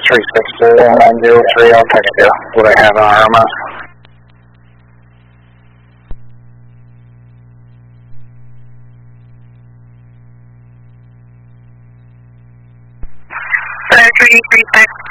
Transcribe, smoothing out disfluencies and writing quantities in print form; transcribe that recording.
362-903, I'll text you what I have on RMS. Factory 336.